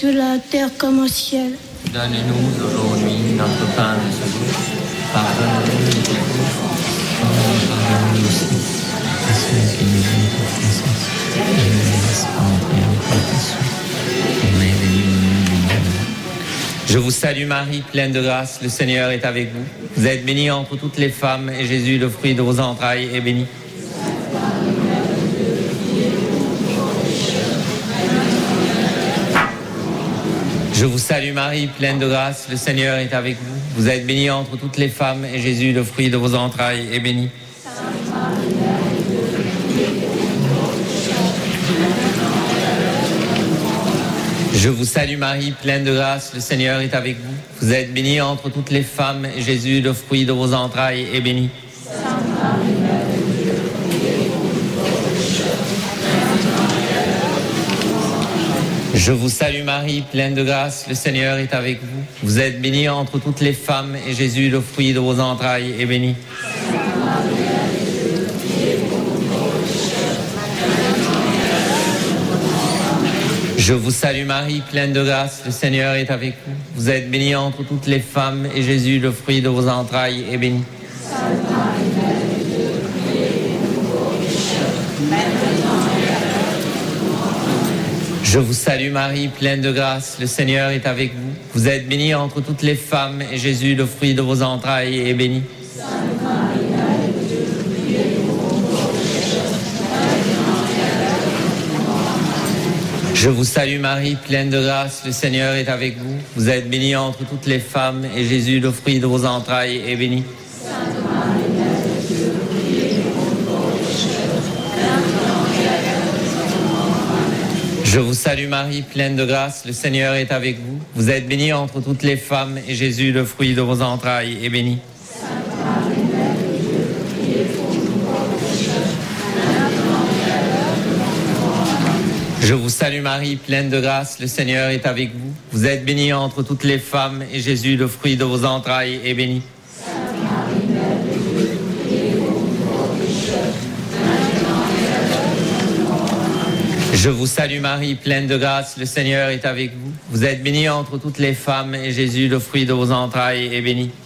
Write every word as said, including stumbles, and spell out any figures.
sur la terre comme au ciel. Donne-nous aujourd'hui notre pain de ce jour. Pardonne-nous nos fautes, pardonne-nous aussi à ceux qui nous ont offensés. Et ne nous laisse pas entrer en tentation, mais délivre-nous du mal. Je vous salue Marie, pleine de grâce, le Seigneur est avec vous. Vous êtes bénie entre toutes les femmes, et Jésus, le fruit de vos entrailles, est béni. Je vous salue Marie, pleine de grâce, le Seigneur est avec vous. Vous êtes bénie entre toutes les femmes, et Jésus, le fruit de vos entrailles, est béni. Je vous salue Marie, pleine de grâce, le Seigneur est avec vous. Vous êtes bénie entre toutes les femmes, et Jésus, le fruit de vos entrailles, est béni. Je vous salue Marie, pleine de grâce, le Seigneur est avec vous. Vous êtes bénie entre toutes les femmes, et Jésus, le fruit de vos entrailles, est béni. Je vous salue Marie, pleine de grâce, le Seigneur est avec vous. Vous êtes bénie entre toutes les femmes, et Jésus, le fruit de vos entrailles, est béni. Je vous salue Marie, pleine de grâce, le Seigneur est avec vous. Vous êtes bénie entre toutes les femmes, et Jésus, le fruit de vos entrailles, est béni. Je vous salue Marie, pleine de grâce, le Seigneur est avec vous. Vous êtes bénie entre toutes les femmes, et Jésus, le fruit de vos entrailles, est béni. Je vous salue Marie, pleine de grâce, le Seigneur est avec vous. Vous êtes bénie entre toutes les femmes, et Jésus, le fruit de vos entrailles, est béni. Je vous salue Marie, pleine de grâce, le Seigneur est avec vous. Vous êtes bénie entre toutes les femmes, et Jésus, le fruit de vos entrailles, est béni. Je vous salue Marie, pleine de grâce, le Seigneur est avec vous. Vous êtes bénie entre toutes les femmes, et Jésus, le fruit de vos entrailles, est béni.